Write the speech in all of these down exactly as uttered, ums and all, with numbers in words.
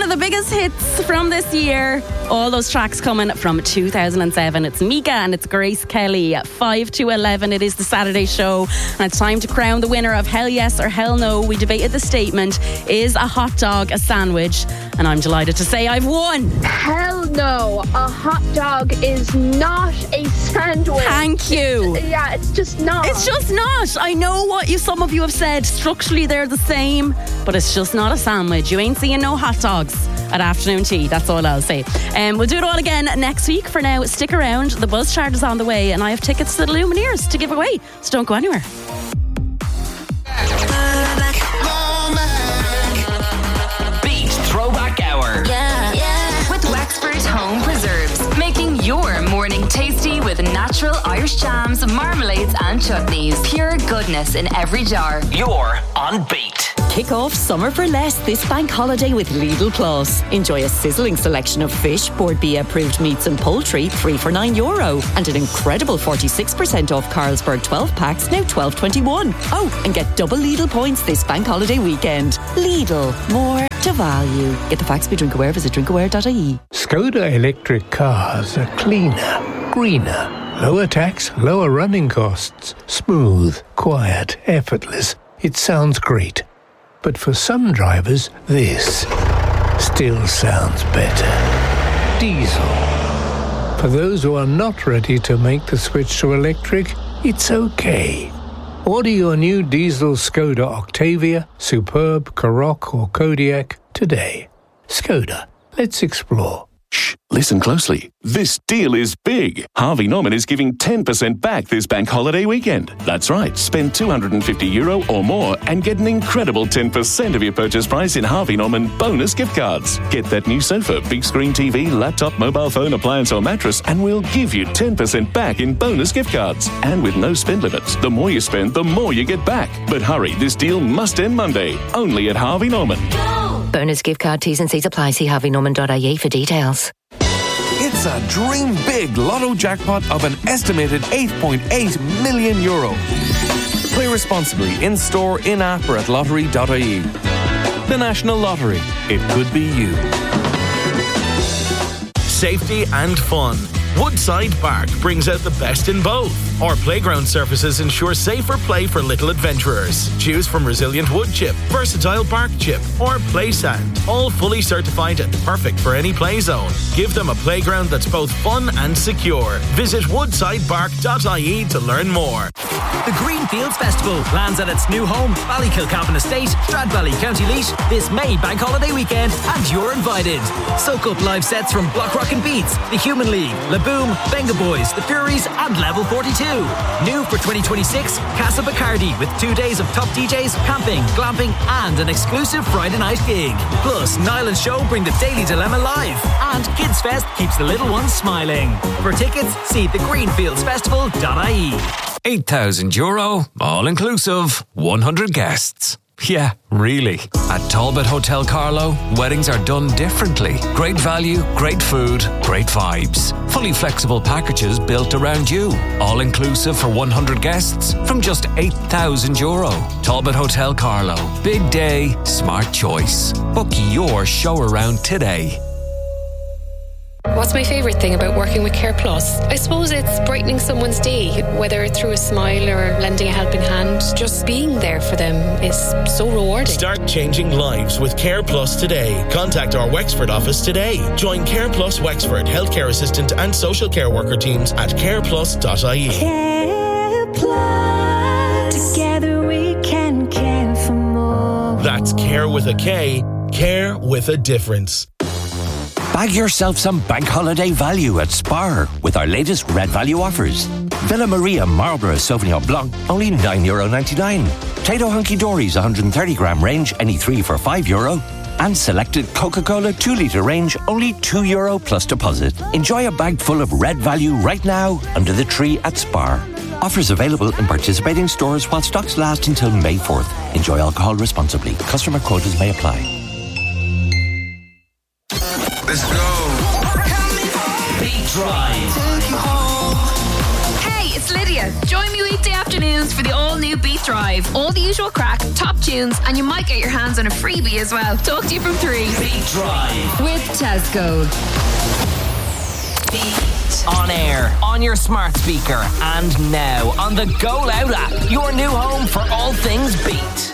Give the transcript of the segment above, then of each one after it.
of the biggest hits from this year. All those tracks coming from two thousand seven. It's Mika and it's Grace Kelly. five to eleven, it is the Saturday show. And it's time to crown the winner of Hell Yes or Hell No. We debated the statement, is a hot dog a sandwich? And I'm delighted to say I've won. Hell no. A hot dog is not a sandwich. Thank you. It's, yeah, it's just not. It's just not. I know what you some of you have said. Structurally, they're the same, but it's just not a sandwich. You ain't seeing no hot dogs at afternoon tea. That's all I'll say. Um, we'll do it all again next week. For now, stick around. The Buzz Chart is on the way, and I have tickets to the Lumineers to give away. So don't go anywhere. Beat Throwback Hour. Yeah, yeah. With Wexford Home Preserves, making your morning tasty with natural Irish jams, marmalades and chutneys. Pure goodness in every jar. You're on Beat. Kick off summer for less this bank holiday with Lidl Plus. Enjoy a sizzling selection of fish, Board B approved meats and poultry, three for nine euro, and an incredible forty-six percent off Carlsberg twelve packs, now twelve twenty-one. Oh, and get double Lidl points this bank holiday weekend. Lidl, more to value. Get the facts by Drinkaware. Visit drinkaware dot I E. Skoda electric cars are cleaner, greener, lower tax, lower running costs, smooth, quiet, effortless. It sounds great. But for some drivers, this still sounds better. Diesel. For those who are not ready to make the switch to electric, it's okay. Order your new diesel Skoda Octavia, Superb, Karoq or Kodiaq today. Skoda. Let's explore. Shh, listen closely. This deal is big. Harvey Norman is giving ten percent back this bank holiday weekend. That's right. Spend two hundred fifty euro or more and get an incredible ten percent of your purchase price in Harvey Norman bonus gift cards. Get that new sofa, big screen T V, laptop, mobile phone, appliance or mattress and we'll give you ten percent back in bonus gift cards. And with no spend limits, the more you spend, the more you get back. But hurry, this deal must end Monday. Only at Harvey Norman. Bonus gift card T's and C's apply. See harvey norman dot I E for details. It's a dream big lotto jackpot of an estimated eight point eight million euro. Play responsibly in store, in app or at lottery dot I E. The National Lottery. It could be you. Safety and fun. Woodside Park brings out the best in both. Our playground surfaces ensure safer play for little adventurers. Choose from resilient wood chip, versatile bark chip, or play sand. All fully certified and perfect for any play zone. Give them a playground that's both fun and secure. Visit woodside park dot I E to learn more. The Greenfields Festival lands at its new home, Ballykilcavan Estate, Stradbally, County Leash, this May bank holiday weekend, and you're invited. Soak up live sets from Block Rock and Beats, The Human League, Laboom, Benga Boys, The Furies, and Level forty-two. New for twenty twenty-six, Casa Bacardi with two days of top D Js, camping, glamping, and an exclusive Friday night gig. Plus, Niall and Show bring the Daily Dilemma live, and Kids Fest keeps the little ones smiling. For tickets, see the greenfields festival dot I E. eight thousand euro, all inclusive, one hundred guests. Yeah, really. At Talbot Hotel Carlow, weddings are done differently. Great value, great food, great vibes. Fully flexible packages built around you. All inclusive for one hundred guests from just eight thousand euro. Talbot Hotel Carlow. Big day, smart choice. Book your show around today. What's my favourite thing about working with Care Plus? I suppose it's brightening someone's day, whether it's through a smile or lending a helping hand. Just being there for them is so rewarding. Start changing lives with Care Plus today. Contact our Wexford office today. Join Care Plus Wexford healthcare assistant and social care worker teams at care plus dot I E. Care Plus. Together we can care for more. That's care with a K. Care with a difference. Bag yourself some bank holiday value at Spar with our latest Red Value offers. Villa Maria Marlborough Sauvignon Blanc, only nine euro ninety-nine. Tayto Hunky Dory's one hundred thirty gram range, any three for five euro. And selected Coca-Cola two litre range, only two euro plus deposit. Enjoy a bag full of Red Value right now under the tree at Spar. Offers available in participating stores while stocks last until May fourth. Enjoy alcohol responsibly. Customer quotas may apply. Let's go. Beat Drive. Hey, it's Lydia. Join me weekday afternoon afternoons for the all-new Beat Drive. All the usual crack, top tunes, and you might get your hands on a freebie as well. Talk to you from three. Beat Drive with Tesco. Beat. On air, on your smart speaker, and now on the Go Loud app. Your new home for all things Beat.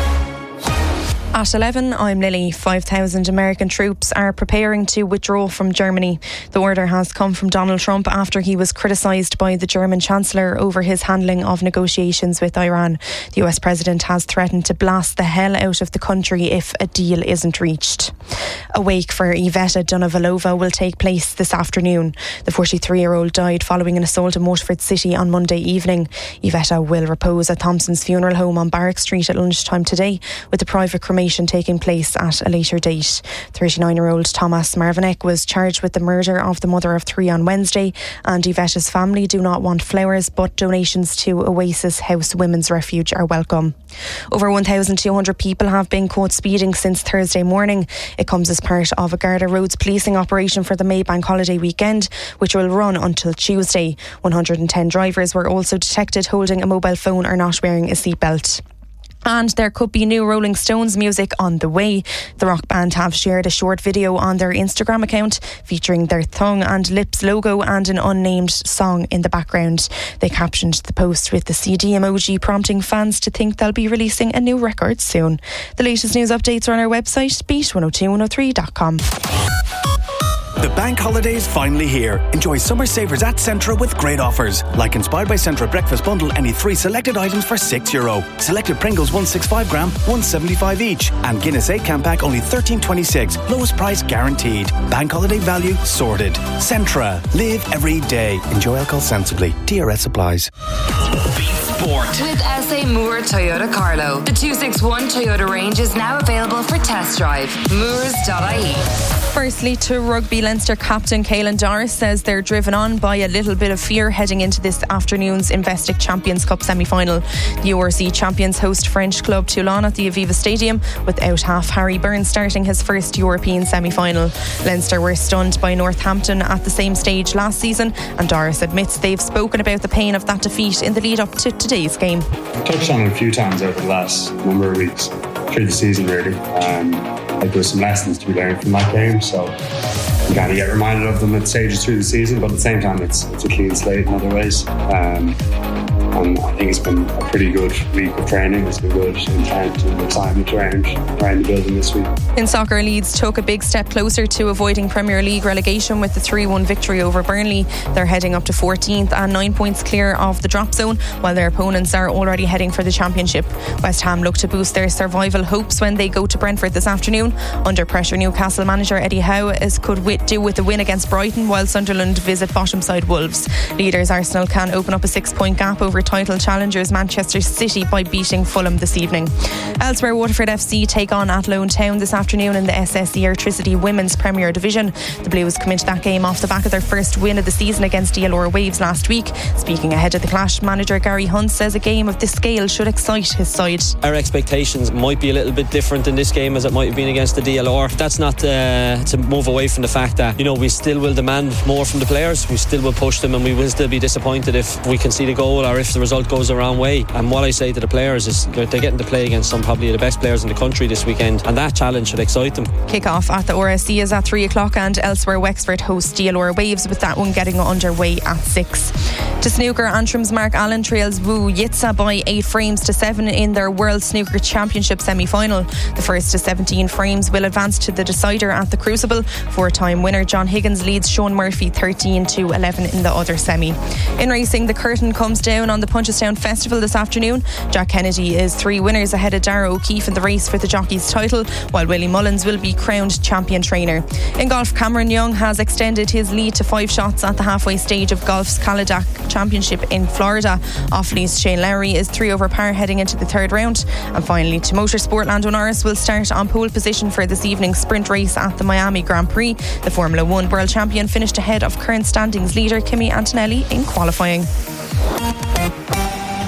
At eleven, I'm Lily. five thousand American troops are preparing to withdraw from Germany. The order has come from Donald Trump after he was criticised by the German Chancellor over his handling of negotiations with Iran. The U S President has threatened to blast the hell out of the country if a deal isn't reached. A wake for Iveta Donovalova will take place this afternoon. The forty-three-year-old died following an assault in Waterford City on Monday evening. Iveta will repose at Thompson's funeral home on Barrack Street at lunchtime today, with the private cremation taking place at a later date. thirty-nine-year-old Thomas Marvinek was charged with the murder of the mother of three on Wednesday, and Iveta's family do not want flowers, but donations to Oasis House Women's Refuge are welcome. Over one thousand two hundred people have been caught speeding since Thursday morning. It comes as part of a Garda Roads policing operation for the May Bank holiday weekend, which will run until Tuesday. one hundred ten drivers were also detected holding a mobile phone or not wearing a seatbelt. And there could be new Rolling Stones music on the way. The rock band have shared a short video on their Instagram account featuring their tongue and lips logo and an unnamed song in the background. They captioned the post with the C D emoji, prompting fans to think they'll be releasing a new record soon. The latest news updates are on our website, beat one oh two one oh three dot com. The bank holiday is finally here. Enjoy summer savers at Centra with great offers. Like Inspired by Centra Breakfast Bundle, any three selected items for six euro. Selected Pringles one sixty-five gram, one seventy-five each. And Guinness eight can pack only thirteen twenty-six. Lowest price guaranteed. Bank holiday value sorted. Centra. Live every day. Enjoy alcohol sensibly. T R S applies. Sport. With S A Moore Toyota Carlo. The two sixty-one Toyota range is now available for test drive. Moores dot I E. Firstly, to rugby, Leinster captain Caelan Doris says they're driven on by a little bit of fear heading into this afternoon's Investec Champions Cup semi-final. The U R C champions host French club Toulon at the Aviva Stadium, without half Harry Byrne starting his first European semi-final. Leinster were stunned by Northampton at the same stage last season, and Doris admits they've spoken about the pain of that defeat in the lead up to today's game. I've touched on it a few times over the last number of weeks, through the season really. Um, like there's some lessons to be learned from that game, so you kind of get reminded of them at stages through the season, but at the same time it's it's a clean slate in other ways. Um, and I think it's been a pretty good week of training. It's been good intent and excitement around, around the building this week. In soccer, Leeds took a big step closer to avoiding Premier League relegation with the three one victory over Burnley. They're heading up to fourteenth and nine points clear of the drop zone, while their opponents are already heading for the Championship. West Ham look to boost their survival hopes when they go to Brentford this afternoon. Under pressure, Newcastle manager Eddie Howe is could do with the win against Brighton, while Sunderland visit bottom side Wolves. Leaders Arsenal can open up a six point gap over title challengers Manchester City by beating Fulham this evening. Elsewhere, Waterford F C take on Athlone Town this afternoon in the S S E Airtricity Women's Premier Division. The Blues come into that game off the back of their first win of the season against D L R Waves last week. Speaking ahead of the clash, manager Gary Hunt says a game of this scale should excite his side. Our expectations might be a little bit different in this game as it might have been against the D L R. That's not uh, to move away from the fact that, you know, we still will demand more from the players. We still will push them, and we will still be disappointed if we concede a goal or if the result goes the wrong way. And what I say to the players is they're getting to play against some probably the best players in the country this weekend, and that challenge should excite them. Kick-off at the R S C is at three o'clock, and elsewhere Wexford hosts D L R Waves, with that one getting underway at six. To snooker, Antrim's Mark Allen trails Wu Yitsa by eight frames to seven in their World Snooker Championship semi-final. The first to seventeen frames will advance to the decider at the Crucible. Four-time winner John Higgins leads Sean Murphy thirteen to eleven in the other semi. In racing, the curtain comes down on the Punchestown Festival this afternoon. Jack Kennedy is three winners ahead of Dara O'Keefe in the race for the jockey's title, while Willie Mullins will be crowned champion trainer. In golf, Cameron Young has extended his lead to five shots at the halfway stage of golf's Caladoc Championship in Florida. Off-lease Shane Lowry is three over par heading into the third round. And finally, to motorsport, Lando Norris will start on pole position for this evening's sprint race at the Miami Grand Prix. The Formula One world champion finished ahead of current standings leader Kimi Antonelli in qualifying.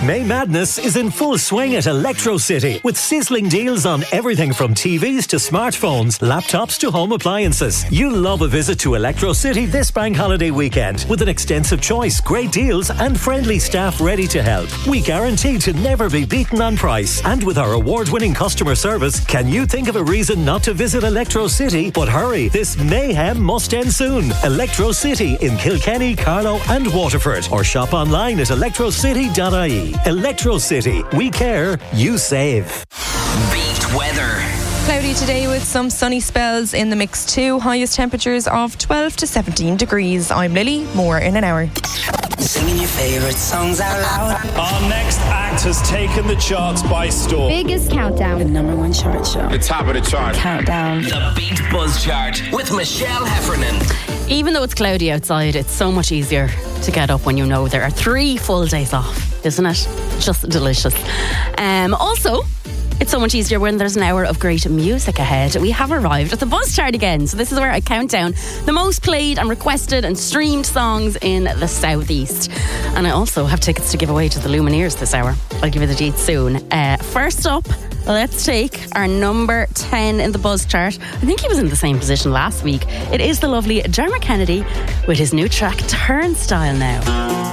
May Madness is in full swing at Electro City with sizzling deals on everything from T Vs to smartphones, laptops to home appliances. You'll love a visit to Electro City this bank holiday weekend with an extensive choice, great deals and friendly staff ready to help. We guarantee to never be beaten on price. And with our award-winning customer service, can you think of a reason not to visit Electro City? But hurry, this mayhem must end soon. Electro City in Kilkenny, Carlow and Waterford. Or shop online at electro city dot I E. Electro City. We care, you save. Beat weather. Cloudy today with some sunny spells in the mix too. Highest temperatures of twelve to seventeen degrees. I'm Lily. More in an hour. Singing your favourite songs out loud. Our next act has taken the charts by storm. Biggest countdown. The number one chart show. The top of the chart. Countdown. The Beat Buzz Chart with Michelle Heffernan. Even though it's cloudy outside, it's so much easier to get up when you know there are three full days off, isn't it? Just delicious. Um, also, it's so much easier when there's an hour of great music ahead. We have arrived at the Buzz Chart again. So this is where I count down the most played and requested and streamed songs in the Southeast. And I also have tickets to give away to the Lumineers this hour. I'll give you the deets soon. Uh, first up, let's take our number ten in the Buzz Chart. I think he was in the same position last week. It is the lovely Dermot Kennedy with his new track Turnstile now.